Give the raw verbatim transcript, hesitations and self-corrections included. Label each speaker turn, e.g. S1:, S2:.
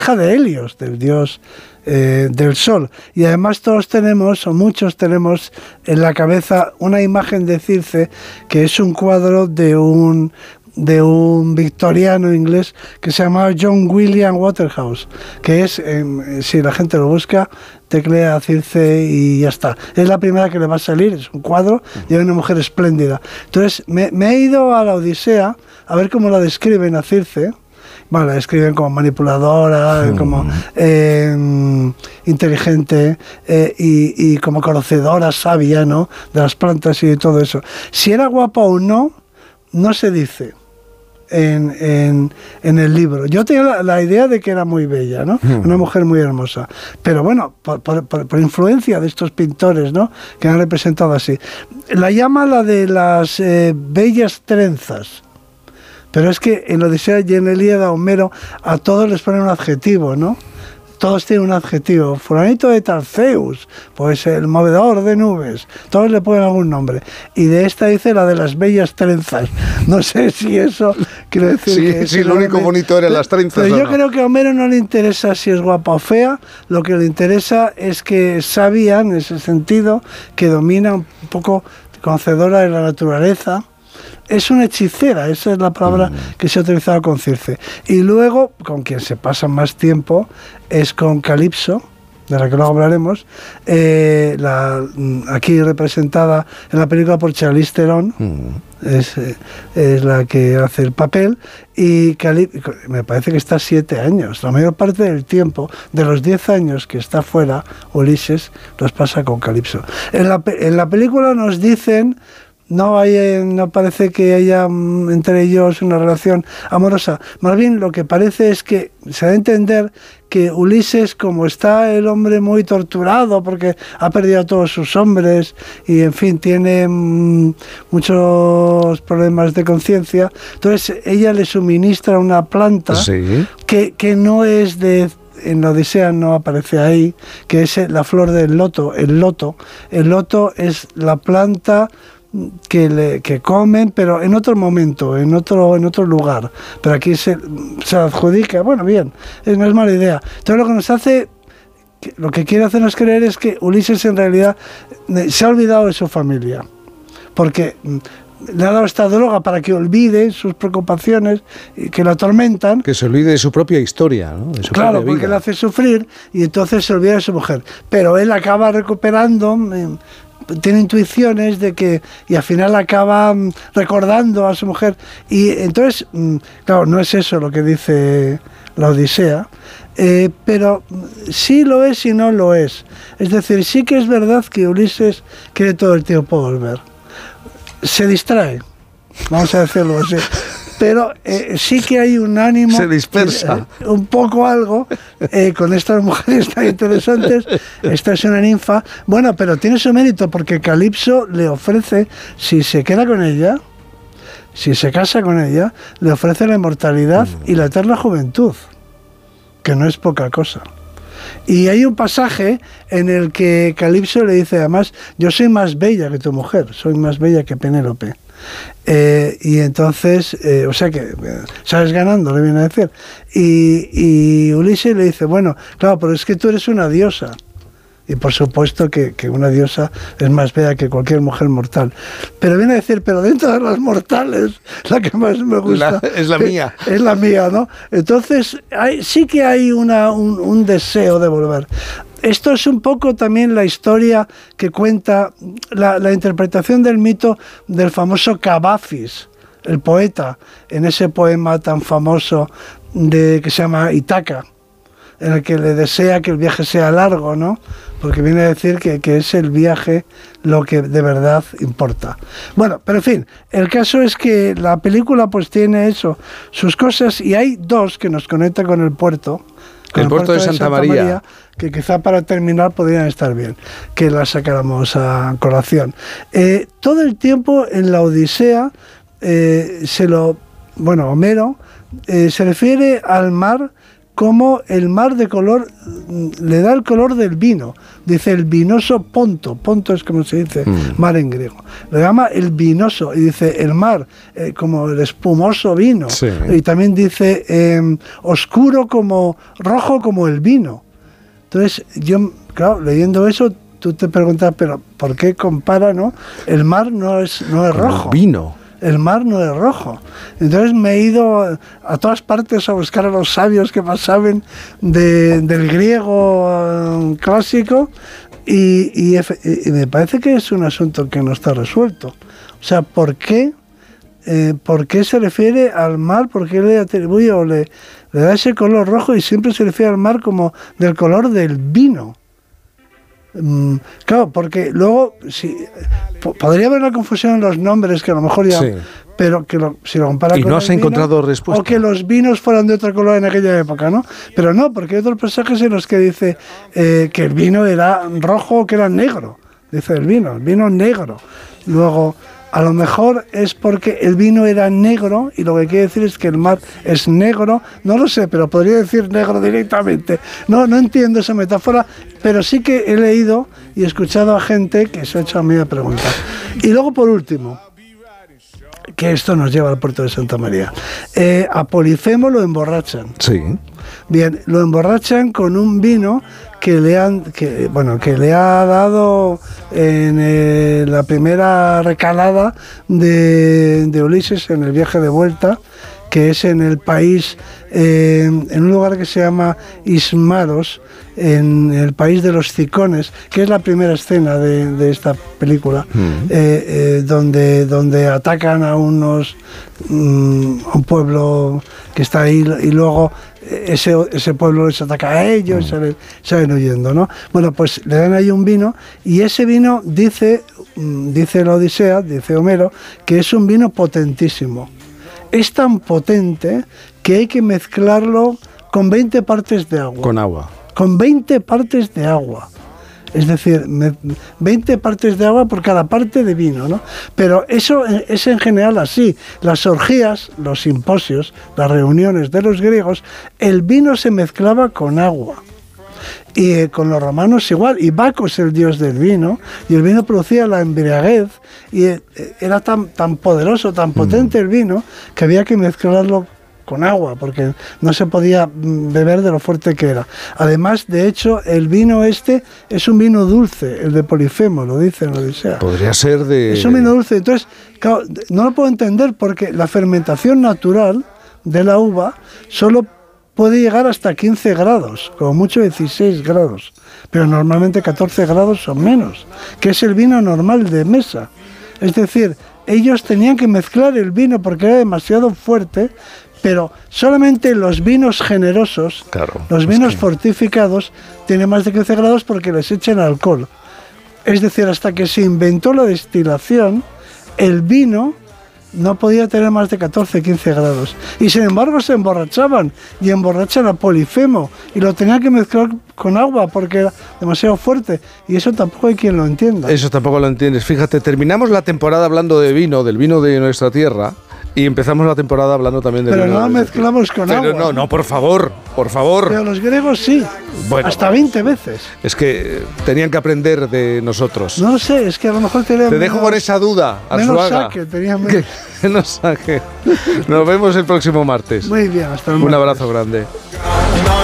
S1: hija de Helios, del dios eh, del sol. Y además todos tenemos, o muchos tenemos, en la cabeza una imagen de Circe, que es un cuadro de un... de un victoriano inglés que se llamaba John William Waterhouse, que es, eh, si la gente lo busca, teclea Circe y ya está. Es la primera que le va a salir, es un cuadro de una mujer espléndida. Entonces me, me he ido a la Odisea a ver cómo la describen a Circe. Bueno, la describen como manipuladora, mm. como eh, inteligente eh, y, y como conocedora, sabia, ¿no?, de las plantas y de todo eso. Si era guapa o no, no se dice en, en, en el libro. Yo tenía la, la idea de que era muy bella, ¿no? Hmm. Una mujer muy hermosa. Pero bueno, por, por, por, por influencia de estos pintores, ¿no?, que han representado así. La llama la de las eh, bellas trenzas. Pero es que en la Odisea y en el Ilíada, Homero, a todos les ponen un adjetivo, ¿no? Todos tienen un adjetivo. Fulanito de Tarceus, pues el movedor de nubes. Todos le ponen algún nombre. Y de esta dice la de las bellas trenzas. No sé si eso quiere decir
S2: sí,
S1: que...
S2: Sí, sí, lo único me... bonito eran las trenzas.
S1: Pero yo
S2: no.
S1: creo que a Homero no le interesa si es guapa o fea. Lo que le interesa es que sabía, en ese sentido, que domina un poco, conocedora de la naturaleza. Es una hechicera, esa es la palabra mm. que se ha utilizado con Circe. Y luego, con quien se pasa más tiempo, es con Calipso, de la que luego hablaremos, eh, la, aquí representada en la película por Charlize Theron, mm. es, es la que hace el papel, y Calipso, me parece que está siete años, la mayor parte del tiempo, de los diez años que está fuera, Ulises, los pasa con Calipso. En la, en la película nos dicen... No hay, no parece que haya entre ellos una relación amorosa. Más bien lo que parece es que se da a entender que Ulises, como está el hombre muy torturado porque ha perdido a todos sus hombres y en fin tiene mmm, muchos problemas de conciencia, entonces ella le suministra una planta ¿sí? que, que no es de... En la Odisea no aparece ahí, que es la flor del loto, el loto. El loto es la planta que, le, que comen, pero en otro momento, en otro, en otro lugar. Pero aquí se, se adjudica, bueno, bien, es, no es mala idea. Entonces lo que nos hace, lo que quiere hacernos creer es que Ulises en realidad se ha olvidado de su familia, porque le ha dado esta droga para que olvide sus preocupaciones que lo atormentan.
S2: Que se olvide de su propia historia, ¿no? De su
S1: claro,
S2: propia
S1: porque
S2: vida.
S1: le hace sufrir y entonces se olvida de su mujer. Pero él acaba recuperando... tiene intuiciones de que y al final acaba recordando a su mujer y entonces claro, no es eso lo que dice la Odisea, eh, pero sí lo es y no lo es. Es decir, sí que es verdad que Ulises quiere todo el tiempo volver, se distrae, vamos a decirlo así, pero eh, sí que hay un ánimo,
S2: se dispersa
S1: eh, un poco algo eh, con estas mujeres tan interesantes. Esta es una ninfa, bueno, pero tiene su mérito porque Calipso le ofrece, si se queda con ella, si se casa con ella, le ofrece la inmortalidad y la eterna juventud, que no es poca cosa. Y hay un pasaje en el que Calipso le dice además, yo soy más bella que tu mujer, soy más bella que Penélope. Eh, y entonces, eh, o sea que eh, sales ganando, le viene a decir. Y, y Ulises le dice, bueno, claro, pero es que tú eres una diosa. Y por supuesto que, que una diosa es más bella que cualquier mujer mortal. Pero viene a decir, pero dentro de las mortales, la que más me gusta...
S2: La, es la mía.
S1: Es, es la mía, ¿no? Entonces, hay, sí que hay una, un, un deseo de volver. Esto es un poco también la historia que cuenta, la, la interpretación del mito del famoso Cavafis, el poeta, en ese poema tan famoso de, que se llama Ítaca, en el que le desea que el viaje sea largo, ¿no? Porque viene a decir que, que es el viaje lo que de verdad importa. Bueno, pero en fin, el caso es que la película pues tiene eso, sus cosas, y hay dos que nos conectan con el puerto.
S2: El, el puerto, puerto de Santa, Santa María. María,
S1: que quizá para terminar podrían estar bien, que la sacáramos a colación. Eh, todo el tiempo en la Odisea, eh, se lo, bueno, Homero eh, se refiere al mar como el mar de color, le da el color del vino. Dice el vinoso ponto, ponto es como se dice, mm. mar en griego. Lo llama el vinoso, y dice el mar, eh, como el espumoso vino. Sí. Y también dice eh, oscuro como, rojo como el vino. Entonces, yo, claro, leyendo eso, tú te preguntas, pero ¿por qué compara, no? El mar no es, no es rojo.
S2: El vino.
S1: El mar no es rojo. Entonces me he ido a todas partes a buscar a los sabios que más saben de, del griego uh, clásico y, y, y me parece que es un asunto que no está resuelto. O sea, ¿por qué, eh, ¿por qué se refiere al mar? ¿Por qué le atribuye o le, le da ese color rojo y siempre se refiere al mar como del color del vino? Mm, claro, porque luego si, po- podría haber una confusión en los nombres que a lo mejor ya, sí. pero que lo, si lo compara
S2: y
S1: con
S2: no
S1: el
S2: has
S1: vino,
S2: encontrado respuesta,
S1: o que los vinos fueran de otro color en aquella época, ¿no? Pero no, porque hay otros pasajes en los que dice eh, que el vino era rojo o que era negro, dice el vino, el vino negro. Luego a lo mejor es porque el vino era negro y lo que quiere decir es que el mar es negro. No lo sé, pero podría decir negro directamente. No, no entiendo esa metáfora, pero sí que he leído y escuchado a gente que se ha hecho a mí a preguntar. Y luego, por último, que esto nos lleva al puerto de Santa María. Eh, a Polifemo lo emborrachan.
S2: Sí.
S1: Bien, lo emborrachan con un vino que le han, que, bueno, que le ha dado en eh, la primera recalada de, de Ulises en el viaje de vuelta, que es en el país, eh, en un lugar que se llama Ismaros, en el país de los Cicones, que es la primera escena de, de esta película, mm. eh, eh, donde, donde atacan a unos um, a un pueblo que está ahí y luego ese, ese pueblo les ataca a ellos, mm. y salen, salen huyendo, ¿no? Bueno, pues le dan ahí un vino y ese vino dice, dice la Odisea, dice Homero, que es un vino potentísimo. Es tan potente que hay que mezclarlo con veinte partes de agua.
S2: Con agua.
S1: Con veinte partes de agua. Es decir, veinte partes de agua por cada parte de vino, ¿no? Pero eso es en general así. Las orgías, los simposios, las reuniones de los griegos, el vino se mezclaba con agua. Y eh, con los romanos igual, y Baco es el dios del vino, y el vino producía la embriaguez, y eh, era tan, tan poderoso, tan potente mm. el vino, que había que mezclarlo con agua, porque no se podía beber de lo fuerte que era. Además, de hecho, el vino este es un vino dulce, el de Polifemo, lo dice en la Odisea.
S2: Podría ser de...
S1: Es un vino dulce, entonces, claro, no lo puedo entender porque la fermentación natural de la uva solo puede llegar hasta quince grados, como mucho dieciséis grados, pero normalmente catorce grados o menos, que es el vino normal de mesa. Es decir, ellos tenían que mezclar el vino porque era demasiado fuerte, pero solamente los vinos generosos, claro, los vinos que... fortificados, tienen más de quince grados porque les echan alcohol. Es decir, hasta que se inventó la destilación, el vino no podía tener más de catorce, quince grados. Y sin embargo se emborrachaban, y emborrachan a Polifemo, y lo tenían que mezclar con agua porque era demasiado fuerte. Y eso tampoco hay quien lo entienda.
S2: Eso tampoco lo entiendes. Fíjate, terminamos la temporada hablando de vino, del vino de nuestra tierra, y empezamos la temporada hablando también de
S1: Pero
S2: vino.
S1: no
S2: de...
S1: mezclamos con
S2: Pero
S1: agua.
S2: No, no, por favor, por favor.
S1: Pero los griegos sí, bueno, hasta veinte veces.
S2: Es que tenían que aprender de nosotros.
S1: No sé, es que a lo mejor tenían
S2: Te dejo
S1: menos,
S2: con esa duda,
S1: menos
S2: Arzuaga.
S1: saque, tenían menos.
S2: Que no saque. Nos vemos el próximo martes.
S1: Muy bien, hasta el
S2: Un
S1: martes.
S2: abrazo grande.